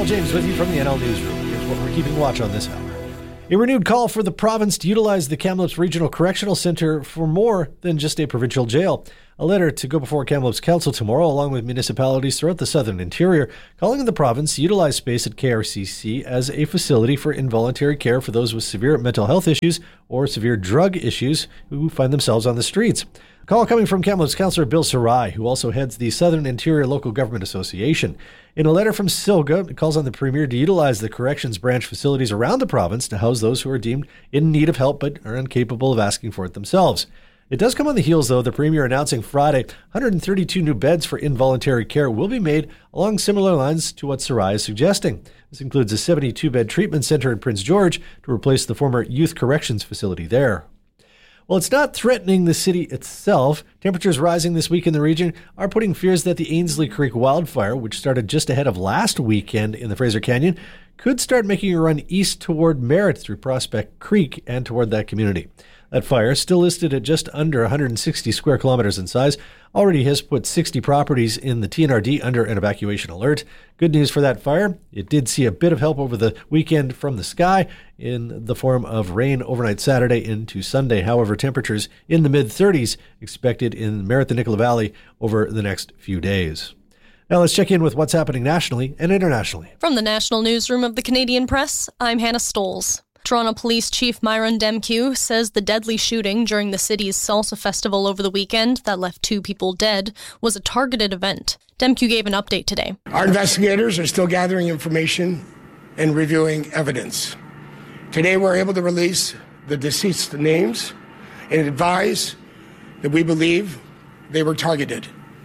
Paul James with you from the NL Newsroom. Here's what we're keeping watch on this hour. A renewed call for the province to utilize the Kamloops Regional Correctional Centre for more than just a provincial jail. A letter to go before Kamloops Council tomorrow, along with municipalities throughout the southern interior, calling on the province to utilize space at KRCC as a facility for involuntary care for those with severe mental health issues or severe drug issues who find themselves on the streets. A call coming from Kamloops Councillor Bill Sarai, who also heads the Southern Interior Local Government Association. In a letter from Silga, it calls on the Premier to utilize the corrections branch facilities around the province to house those who are deemed in need of help but are incapable of asking for it themselves. It does come on the heels, though, the Premier announcing Friday 132 new beds for involuntary care will be made along similar lines to what Sarai is suggesting. This includes a 72-bed treatment centre in Prince George to replace the former youth corrections facility there. While it's not threatening the city itself, temperatures rising this week in the region are putting fears that the Ainslie Creek wildfire, which started just ahead of last weekend in the Fraser Canyon, could start making a run east toward Merritt through Prospect Creek and toward that community. That fire, still listed at just under 160 square kilometers in size, already has put 60 properties in the TNRD under an evacuation alert. Good news for that fire. It did see a bit of help over the weekend from the sky in the form of rain overnight Saturday into Sunday. However, temperatures in the mid-30s expected in Merritt and Nicola Valley over the next few days. Now let's check in with what's happening nationally and internationally. From the National Newsroom of the Canadian Press, I'm Hannah Stoles. Toronto Police Chief Myron Demkiw says the deadly shooting during the city's Salsa Festival over the weekend that left 2 people dead was a targeted event. Demkiw gave an update today. Our investigators are still gathering information and reviewing evidence. Today we're able to release the deceased names and advise that we believe they were targeted.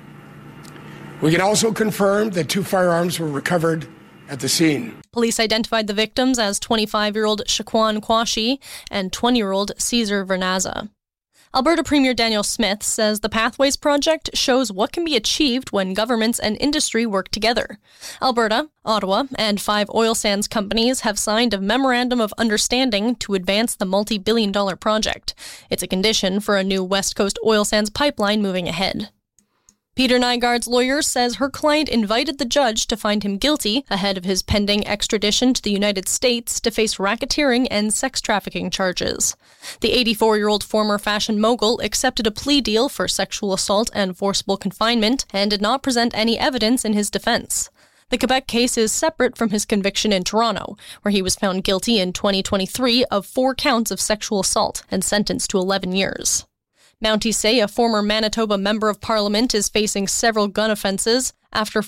We can also confirm that 2 firearms were recovered at the scene. Police identified the victims as 25-year-old Shaquan Quashi and 20-year-old Cesar Vernaza. Alberta Premier Daniel Smith says the Pathways Project shows what can be achieved when governments and industry work together. Alberta, Ottawa, and 5 oil sands companies have signed a memorandum of understanding to advance the multi-billion-dollar project. It's a condition for a new West Coast oil sands pipeline moving ahead. Peter Nygaard's lawyer says her client invited the judge to find him guilty ahead of his pending extradition to the United States to face racketeering and sex trafficking charges. The 84-year-old former fashion mogul accepted a plea deal for sexual assault and forcible confinement and did not present any evidence in his defense. The Quebec case is separate from his conviction in Toronto, where he was found guilty in 2023 of 4 counts of sexual assault and sentenced to 11 years. Mounties say a former Manitoba Member of Parliament is facing several gun offences after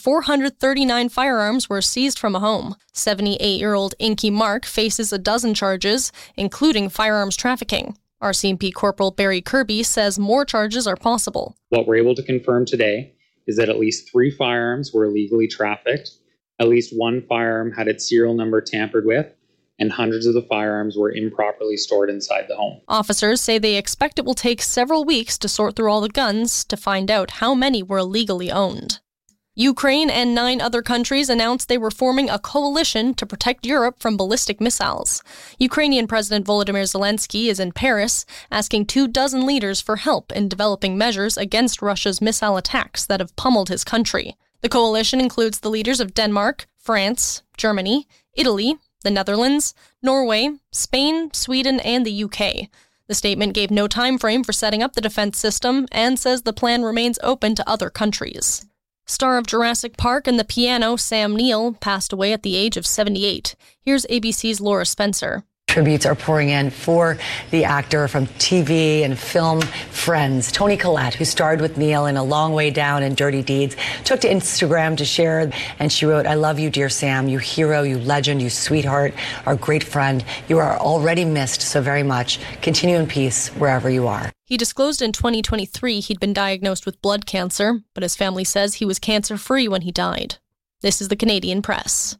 439 firearms were seized from a home. 78-year-old Inky Mark faces a dozen charges, including firearms trafficking. RCMP Corporal Barry Kirby says more charges are possible. What we're able to confirm today is that at least 3 firearms were illegally trafficked, at least 1 firearm had its serial number tampered with, and hundreds of the firearms were improperly stored inside the home. Officers say they expect it will take several weeks to sort through all the guns to find out how many were illegally owned. Ukraine and 9 other countries announced they were forming a coalition to protect Europe from ballistic missiles. Ukrainian President Volodymyr Zelensky is in Paris, asking 24 leaders for help in developing measures against Russia's missile attacks that have pummeled his country. The coalition includes the leaders of Denmark, France, Germany, Italy, the Netherlands, Norway, Spain, Sweden, and the UK. The statement gave no time frame for setting up the defense system and says the plan remains open to other countries. Star of Jurassic Park and the piano, Sam Neill, passed away at the age of 78. Here's ABC's Laura Spencer. Tributes are pouring in for the actor from TV and film Friends. Toni Collette, who starred with Neil in A Long Way Down and Dirty Deeds, took to Instagram to share, and she wrote, "I love you, dear Sam, you hero, you legend, you sweetheart, our great friend. You are already missed so very much. Continue in peace wherever you are." He disclosed in 2023 he'd been diagnosed with blood cancer, but his family says he was cancer-free when he died. This is the Canadian Press.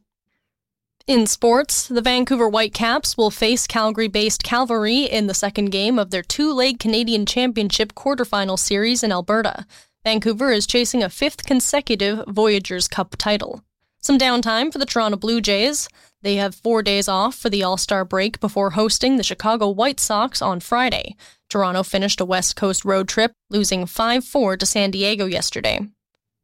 In sports, the Vancouver Whitecaps will face Calgary-based Cavalry in the second game of their 2-leg Canadian Championship quarterfinal series in Alberta. Vancouver is chasing a 5th consecutive Voyageurs Cup title. Some downtime for the Toronto Blue Jays. They have 4 days off for the All-Star break before hosting the Chicago White Sox on Friday. Toronto finished a West Coast road trip, losing 5-4 to San Diego yesterday.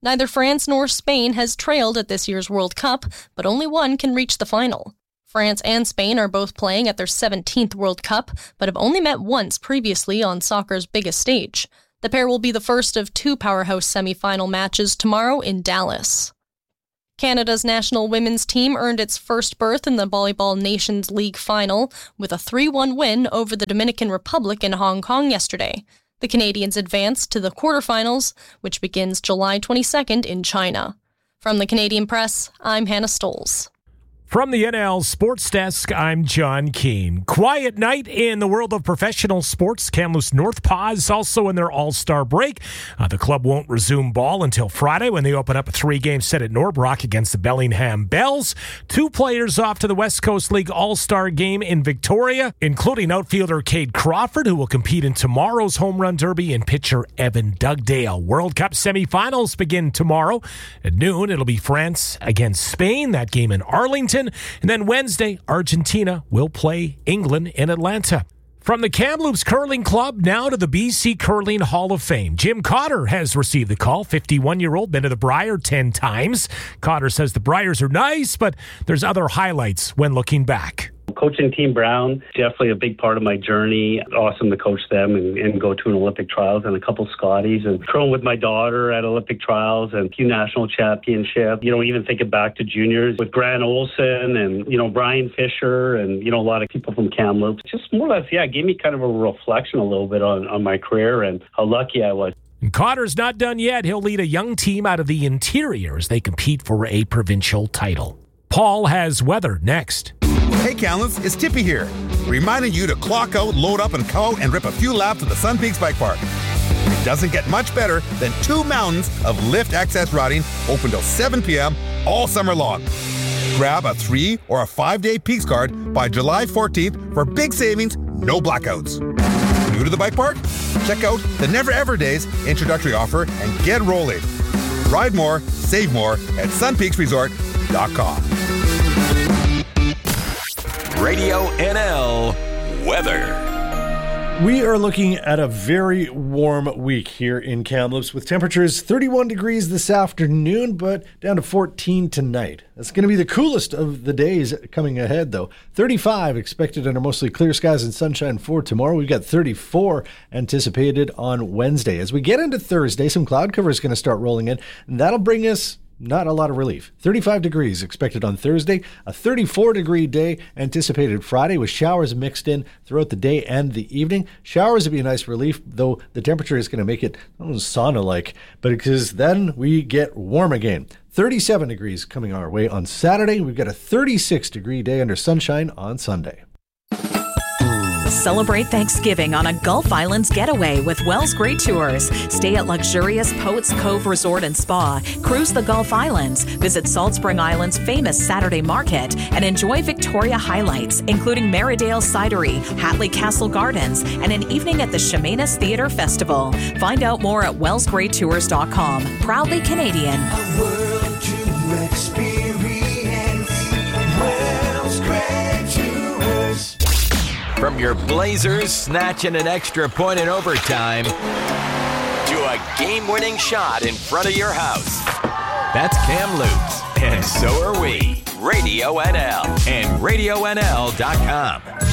Neither France nor Spain has trailed at this year's World Cup, but only one can reach the final. France and Spain are both playing at their 17th World Cup, but have only met once previously on soccer's biggest stage. The pair will be the first of two powerhouse semi-final matches tomorrow in Dallas. Canada's national women's team earned its first berth in the Volleyball Nations League final with a 3-1 win over the Dominican Republic in Hong Kong yesterday. The Canadians advanced to the quarterfinals, which begins July 22nd in China. From the Canadian Press, I'm Hannah Stoles. From the NL Sports Desk, I'm John Keane. Quiet night in the world of professional sports. Kamloops North Paws also in their all-star break. The club won't resume ball until Friday when they open up a 3-game set at Norbrook against the Bellingham Bells. 2 players off to the West Coast League all-star game in Victoria, including outfielder Cade Crawford, who will compete in tomorrow's home run derby, and pitcher Evan Dugdale. World Cup semifinals begin tomorrow. At noon, it'll be France against Spain, that game in Arlington. And then Wednesday, Argentina will play England in Atlanta. From the Kamloops Curling Club now to the BC Curling Hall of Fame. Jim Cotter has received the call. 51-year-old, been to the Brier 10 times. Cotter says the Briers are nice, but there's other highlights when looking back. Coaching Team Brown, definitely a big part of my journey. Awesome to coach them and go to an Olympic trials and a couple Scotties, and curling with my daughter at Olympic trials and a few national championships. Even thinking back to juniors with Grant Olson and, Brian Fisher and, a lot of people from Kamloops. Just more or less, gave me kind of a reflection a little bit on my career and how lucky I was. And Cotter's not done yet. He'll lead a young team out of the interior as they compete for a provincial title. Paul has weather next. Hey Kamloops, it's Tippy here, reminding you to clock out, load up, and go out and rip a few laps at the Sun Peaks Bike Park. It doesn't get much better than 2 mountains of lift access riding open till 7 p.m. all summer long. Grab a 3 or a 5-day Peaks card by July 14th for big savings, no blackouts. New to the bike park? Check out the Never Ever Days introductory offer and get rolling. Ride more, save more at sunpeaksresort.com. Radio NL weather. We are looking at a very warm week here in Kamloops with temperatures 31 degrees this afternoon, but down to 14 tonight. That's going to be the coolest of the days coming ahead, though. 35 expected under mostly clear skies and sunshine for tomorrow. We've got 34 anticipated on Wednesday. As we get into Thursday, some cloud cover is going to start rolling in, and that'll bring us not a lot of relief. 35 degrees expected on Thursday, a 34-degree day anticipated Friday with showers mixed in throughout the day and the evening. Showers would be a nice relief, though the temperature is going to make it sauna-like, but because then we get warm again. 37 degrees coming our way on Saturday. We've got a 36-degree day under sunshine on Sunday. Celebrate Thanksgiving on a Gulf Islands getaway with Wells Great Tours. Stay at luxurious Poets Cove Resort and Spa, cruise the Gulf Islands, visit Salt Spring Island's famous Saturday Market, and enjoy Victoria highlights, including Merridale Cidery, Hatley Castle Gardens, and an evening at the Chemainus Theatre Festival. Find out more at wellsgreattours.com. Proudly Canadian. A world to experience. Wells Great Tours. From your Blazers snatching an extra point in overtime to a game-winning shot in front of your house. That's Kamloops, and so are we. Radio NL and RadioNL.com.